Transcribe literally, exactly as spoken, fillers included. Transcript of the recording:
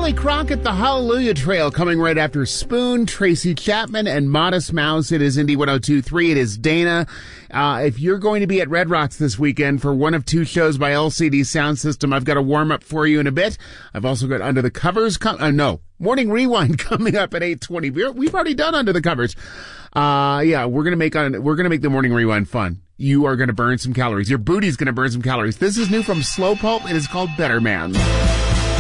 Charlie Crockett, the Hallelujah Trail, coming right after Spoon, Tracy Chapman, and Modest Mouse. It is Indy one oh two point three. It is Dana. Uh, if you're going to be at Red Rocks this weekend for one of two shows by L C D Sound System, I've got a warm-up for you in a bit. I've also got Under the Covers. Com- uh, no, Morning Rewind coming up at eight twenty. We've already done Under the Covers. Uh, yeah, we're gonna make on, we're gonna make the Morning Rewind fun. You are gonna burn some calories. Your booty's gonna burn some calories. This is new from Slow Pulp. It is called Better Man.